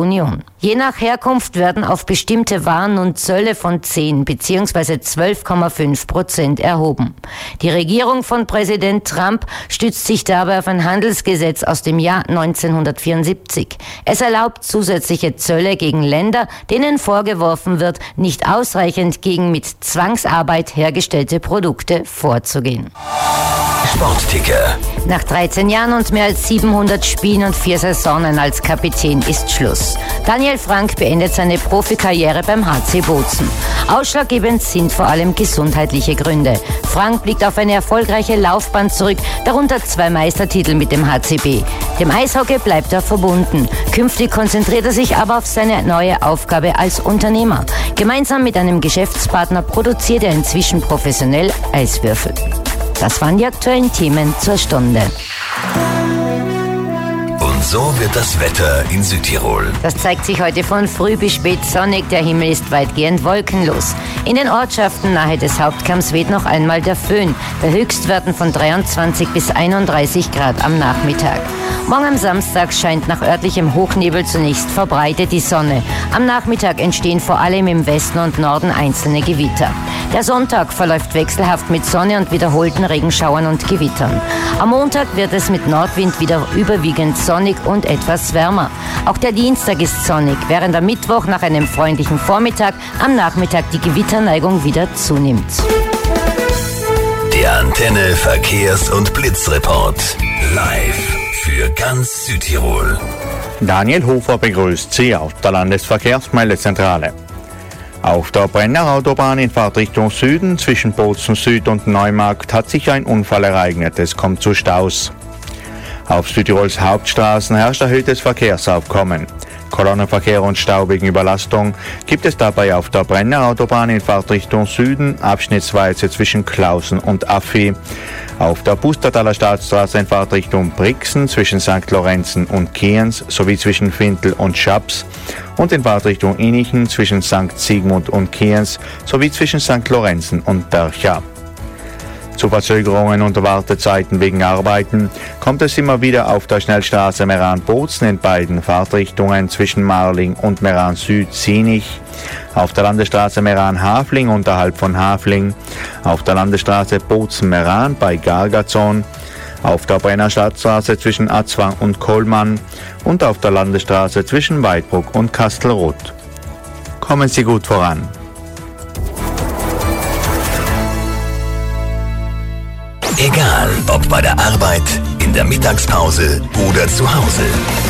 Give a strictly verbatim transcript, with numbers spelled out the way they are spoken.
Union. Je nach Herkunft werden auf bestimmte Waren nun Zölle von zehn bzw. zwölf Komma fünf Prozent erhoben. Die Regierung von Präsident Trump stützt sich dabei auf ein Handelsgesetz aus dem Jahr neunzehnhundertvierundsiebzig. Es erlaubt zusätzliche Zölle gegen Länder, denen vorgeworfen wird, nicht ausreichend gegen mit Zwangsarbeit hergestellte Produkte vorzugehen. Sportticker. Nach dreizehn Jahren und mehr als siebenhundert Spielen und vier Saisonen als Kapitän ist Schluss. Daniel Frank beendet seine Profikarriere beim H C Bozen. Ausschlaggebend sind vor allem gesundheitliche Gründe. Frank blickt auf eine erfolgreiche Laufbahn zurück, darunter zwei Meistertitel mit dem H C B. Dem Eishockey bleibt er verbunden. Künftig konzentriert er sich aber auf seine neue Aufgabe als Unternehmer. Gemeinsam mit einem Geschäftspartner produziert er inzwischen professionell Eiswürfel. Das waren die aktuellen Themen zur Stunde. Und so wird das Wetter in Südtirol. Das zeigt sich heute von früh bis spät sonnig. Der Himmel ist weitgehend wolkenlos. In den Ortschaften nahe des Hauptkamms weht noch einmal der Föhn, bei Höchstwerten von dreiundzwanzig bis einunddreißig Grad am Nachmittag. Morgen am Samstag scheint nach örtlichem Hochnebel zunächst verbreitet die Sonne. Am Nachmittag entstehen vor allem im Westen und Norden einzelne Gewitter. Der Sonntag verläuft wechselhaft mit Sonne und wiederholten Regenschauern und Gewittern. Am Montag wird es mit Nordwind wieder überwiegend sonnig und etwas wärmer. Auch der Dienstag ist sonnig, während am Mittwoch nach einem freundlichen Vormittag am Nachmittag die Gewitterneigung wieder zunimmt. Der Antenne Verkehrs- und Blitzreport. Live für ganz Südtirol. Daniel Hofer begrüßt Sie auf der Landesverkehrsmeldezentrale. Auf der Brenner Autobahn in Fahrtrichtung Süden zwischen Bozen Süd und Neumarkt hat sich ein Unfall ereignet. Es kommt zu Staus. Auf Südtirols Hauptstraßen herrscht erhöhtes Verkehrsaufkommen. Kolonnenverkehr und Stau wegen Überlastung gibt es dabei auf der Brenner Autobahn in Fahrtrichtung Süden, abschnittsweise zwischen Klausen und Affi. Auf der Pustertaler Staatsstraße in Fahrtrichtung Brixen zwischen Sankt Lorenzen und Kienz sowie zwischen Fintel und Schaps und in Fahrtrichtung Inichen zwischen Sankt Sigmund und Kienz sowie zwischen Sankt Lorenzen und Bercha. Zu Verzögerungen und Wartezeiten wegen Arbeiten kommt es immer wieder auf der Schnellstraße Meran-Bozen in beiden Fahrtrichtungen zwischen Marling und Meran-Süd-Zienig, auf der Landesstraße Meran-Hafling unterhalb von Hafling, auf der Landesstraße Bozen-Meran bei Gargazon, auf der Brenner Stadtstraße zwischen Atzwang und Kollmann und auf der Landesstraße zwischen Weidbruck und Kastelruth. Kommen Sie gut voran. Egal, ob bei der Arbeit, in der Mittagspause oder zu Hause.